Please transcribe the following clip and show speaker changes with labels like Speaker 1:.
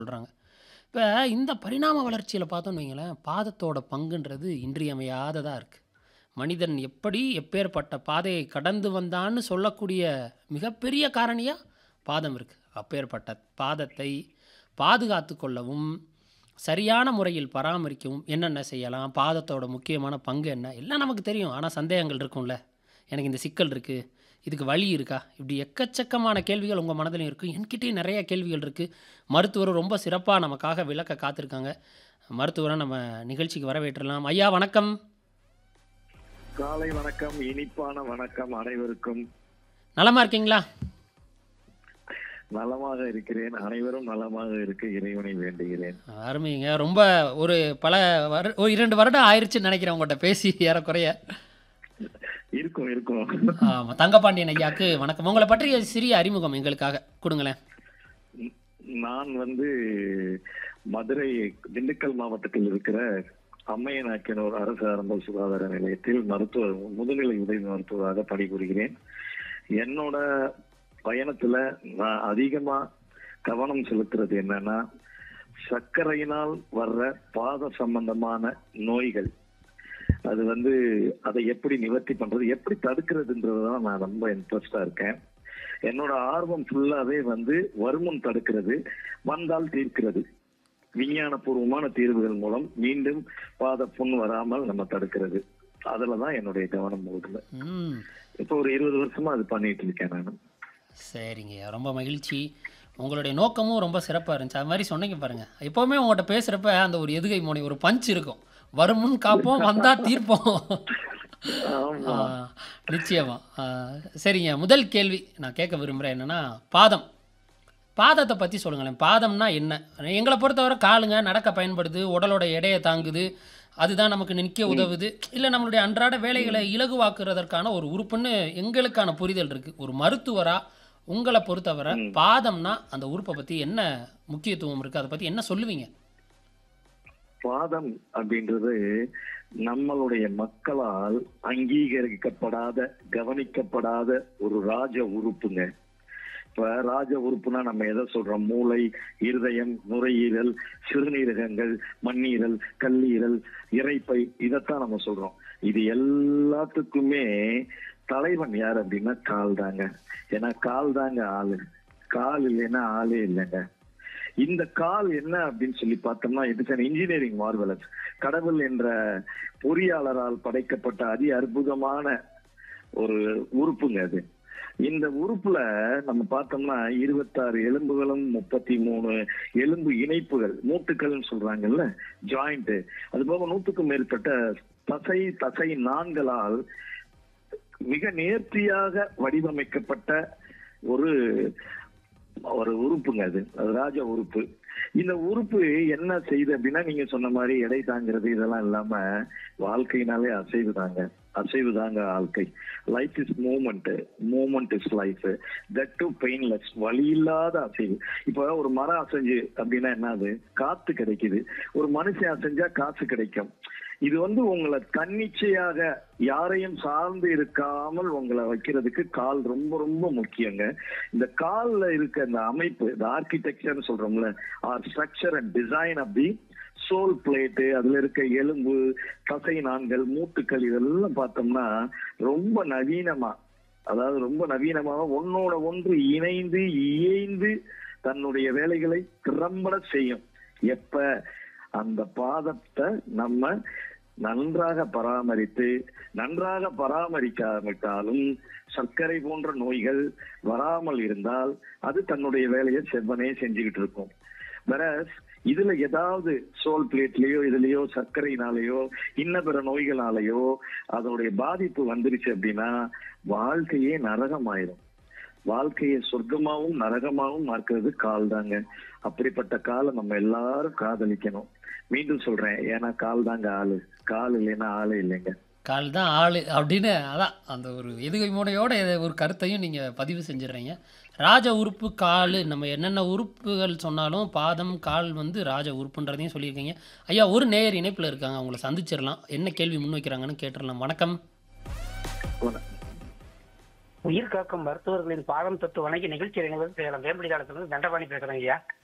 Speaker 1: சொல்றாங்க. இப்ப இந்த பரிணாம வளர்ச்சியில பார்த்தோம்னு வைங்களேன், பாதத்தோட பங்குன்றது இன்றியமையாததா இருக்கு. மனிதன் எப்படி எப்பேர்ப்பட்ட பாதையை கடந்து வந்தான்னு சொல்லக்கூடிய மிகப்பெரிய காரணியா பாதம் இருக்கு. அப்பேர்ப்பட்ட பாதத்தை பாதுகாத்துக் கொள்ளவும், சரியான முறையில் பராமரிக்கவும் என்னென்ன செய்யலாம்? பாதத்தோட முக்கியமான பங்கு என்ன? எல்லாம் நமக்கு தெரியும். ஆனா சந்தேகங்கள் இருக்கும்ல. எனக்கு இந்த சிக்கல் இருக்கு. இதுக்கு வழி இருக்கா? இப்படி எக்கச்சக்கமான கேள்விகள் உங்க மனதிலும் இருக்கு. என்கிட்டயும் நெறைய கேள்விகள் இருக்கு. மருத்துவர் ரொம்ப சிறப்பா நமக்காக விளக்க காத்திருக்காங்க. மருத்துவர நம்ம நிகழ்ச்சிக்கு வரவேற்றலாம். ஐயா வணக்கம்.
Speaker 2: காலை வணக்கம், இனிப்பான வணக்கம் அனைவருக்கும்.
Speaker 1: நலமா இருக்கீங்களா?
Speaker 2: நலமாக இருக்கிறேன். அனைவரும் நலமாக இருக்க இறைவனை வேண்டுகிறேன்.
Speaker 1: அருமைங்க. ரொம்ப ஒரு பல ஒரு 2 வருடம் ஆயிருச்சுன்னு நெனைக்கிறேன் உங்கட்ட பேசி ஏறக்குறைய.
Speaker 2: இருக்கும் இருக்கும்.
Speaker 1: ஆமா. தங்கபாண்டியன் ஐயாக்கு வணக்கம். உங்கள பற்றிய சிறிய அறிமுகம் எங்களுக்காக குடுங்களேன்.
Speaker 2: நான் மதுரை திண்டுக்கல் மாவட்டத்தில் இருக்கிற அம்மையநாயக்கனூர் அரசு ஆரம்ப சுகாதார நிலையத்தில் முதுநிலை உதவி மருத்துவராக பணிபுரிகிறேன். என்னோட பயணத்துல நான் அதிகமா கவனம் செலுத்துறது என்னன்னா, சர்க்கரையினால் வர்ற பாத சம்பந்தமான நோய்கள். அது அதை எப்படி நிவர்த்தி பண்றது, எப்படி தடுக்கிறதுன்றதுதான் நான் ரொம்ப இன்ட்ரெஸ்டா இருக்கேன். என்னோட ஆர்வம் ஃபுல்லாவே வருமுன் தடுக்கிறது, வந்தால் தீர்க்கிறது. விஞ்ஞான பூர்வமான தீர்வுகள் மூலம் மீண்டும் பாத புண் வராமல் நம்ம தடுக்கிறது. அதுலதான் என்னுடைய கவனம் போகுதுல. இப்போ ஒரு 20 வருஷமா அது பண்ணிட்டு இருக்கேன் நான்.
Speaker 1: சரிங்க. ரொம்ப மகிழ்ச்சி. உங்களுடைய நோக்கமும் ரொம்ப சிறப்பா இருந்துச்சு. அது மாதிரி சொன்னீங்க பாருங்க. எப்பவுமே உங்கள்ட்ட பேசுறப்ப அந்த ஒரு எதுகை மோனை ஒரு பஞ்ச் இருக்கும். வருமுன் காப்போம், வந்தா தீர்ப்போம்.
Speaker 2: ஆமா.
Speaker 1: நிச்சயமா. சரிங்க. முதல் கேள்வி நான் கேட்க விரும்புறேன் என்னன்னா, பாதம். பாதத்தை பத்தி சொல்லுங்களேன். பாதம்னா என்ன? எங்கள பொறுத்தவரை காலுங்க, நடக்க பயன்படுது, உடலோட எடையை தாங்குது. அதுதான் நமக்கு நிற்க உதவுது. இல்ல நம்மளுடைய அன்றாட வேலைகளை இலகுவாக்குறதற்கான ஒரு உறுப்புன்னு எங்களுக்கான புரிதல் இருக்கு. ஒரு மருத்துவரா உங்கள பொறுத்தவரை பாதம்னா அந்த உறுப்பை பத்தி என்ன முக்கியத்துவம் இருக்கு? அதை பத்தி என்ன சொல்லுவீங்க?
Speaker 2: பாதம் அப்படின்றது நம்மளுடைய மக்களால் அங்கீகரிக்கப்படாத, கவனிக்கப்படாத ஒரு ராஜ உறுப்புங்க. இப்ப ராஜ உறுப்புனா நம்ம எதை சொல்றோம்? மூளை, இருதயம், நுரையீரல், சிறுநீரகங்கள், மண்ணீரல், கல்லீரல், இரைப்பை, இதைத்தான் நம்ம சொல்றோம். இது எல்லாத்துக்குமே தலைவன் யார் அப்படின்னா கால் தாங்க. ஏன்னா கால் தாங்க ஆளு. கால் இல்லைன்னா ஆளே இல்லைங்க. இந்த கால் என்ன அப்படின்னு சொல்லி பார்த்தோம்னா, இட்ஸ் அன் இன்ஜினியரிங் மார்வலஸ். கடவுள் என்ற பொறியாளரால் படைக்கப்பட்ட அதி அற்புதமான ஒரு உறுப்புங்க அது. இந்த உறுப்புல நம்ம பார்த்தோம்னா 26 எலும்புகளும் 33 எலும்பு இணைப்புகள், மூட்டுக்கள்னு சொல்றாங்கல்ல, ஜாயிண்ட். அது போக 100க்கும் மேற்பட்ட தசை நான்களால் மிக நேர்த்தியாக வடிவமைக்கப்பட்ட ஒரு ஒரு உறுப்புங்க அது. அது ராஜ உறுப்பு. இந்த உறுப்பு என்ன செய்யுது அப்படின்னா, நீங்க சொன்ன மாதிரி எடை தாங்கிறது இதெல்லாம் இல்லாம வாழ்க்கையினாலே அசைவு தாங்க. அசைவு தாங்க வாழ்க்கை. Life is moment, moment is life. That to painless, வலி இல்லாத அசைவு. இப்ப ஒரு மரம் அசைஞ்சு அப்படின்னா என்னது? காத்து கிடைக்குது. ஒரு மனுஷன் அசைஞ்சா காசு கிடைக்கும். இது உங்களை தன்னிச்சையாக யாரையும் சார்ந்து இருக்காமல் உங்களை வைக்கிறதுக்கு கால் ரொம்ப ரொம்ப முக்கியங்க. இந்த கால்ல இருக்க இந்த அமைப்பு, இந்த ஆர்கிடெக்சர் சொல்றோம்ல, R structure and design of the soul plate, அதுல இருக்க எலும்பு, தசை நான்கள், மூட்டுக்கள், இதெல்லாம் பார்த்தோம்னா ரொம்ப நவீனமா, அதாவது ரொம்ப நவீனமாக ஒன்னோட ஒன்று இணைந்து இயைந்து தன்னுடைய வேலைகளை திறம்பட செய்யும். எப்ப அந்த பாதத்தை நம்ம நன்றாக பராமரித்து, நன்றாக பராமரிக்காவிட்டாலும் சர்க்கரை போன்ற நோய்கள் வராமல் இருந்தால் அது தன்னுடைய வேலையை செவ்வனே செஞ்சுக்கிட்டு இருக்கும். வேற இதுல ஏதாவது சோல் பிளேட்லயோ இதுலயோ சர்க்கரையினாலேயோ இன்ன பிற நோய்களாலேயோ அதனுடைய பாதிப்பு வந்துருச்சு அப்படின்னா வாழ்க்கையே நரகமாயிரும். வாழ்க்கையை சொர்க்கமாவும் நரகமாவும் மாற்றுறது கால் தாங்க. அப்படிப்பட்ட காலை நம்ம எல்லாரும் காதலிக்கணும். மீண்டும் சொல்றேன், ஏன்னா கால் தாங்க ஆளு. கால் இல்லைன்னா ஆளே இல்லைங்க.
Speaker 1: கால் தான் ஆளு அப்படின்னு அதான் அந்த ஒரு எதுகை மூனையோட ஒரு கருத்தையும் நீங்க பதிவு செஞ்சிடுறீங்க. ராஜ உறுப்பு கால். நம்ம என்னென்ன உறுப்புகள் சொன்னாலும் பாதம், கால் ராஜ உறுப்புன்றதையும் சொல்லியிருக்கீங்க. ஐயா, ஒரு நேயர் இணைப்புல இருக்காங்க. அவங்கள சந்திச்சிடலாம். என்ன கேள்வி முன்வைக்கிறாங்கன்னு கேட்டுடலாம். வணக்கம்.
Speaker 3: உயிர் காக்கும் மருத்துவர்களின் பாதம் தொட்டு வணங்கி நிகழ்ச்சி வேம்படி தளத்திலிருந்து தண்டபாணி பேசுறேன் ஐயா.